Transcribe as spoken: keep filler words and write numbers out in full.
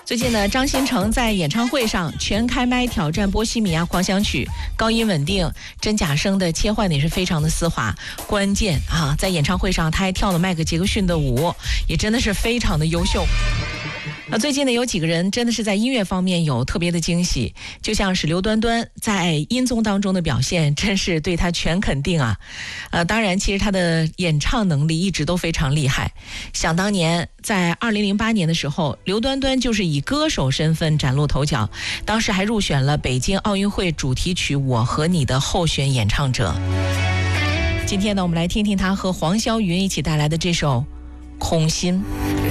最近呢，张新成在演唱会上全开麦挑战《波西米亚狂想曲》，高音稳定，真假声的切换也是非常的丝滑。关键啊，在演唱会上他还跳了迈克杰克逊的舞，也真的是非常的优秀。那最近呢，有几个人真的是在音乐方面有特别的惊喜，就像是刘端端在音综当中的表现，真是对他全肯定啊。呃，当然，其实他的演唱能力一直都非常厉害。想当年，在二零零八年的时候，刘端端就是以歌手身份崭露头角，当时还入选了北京奥运会主题曲《我和你》的候选演唱者。今天呢，我们来听听他和黄霄云一起带来的这首《空心》。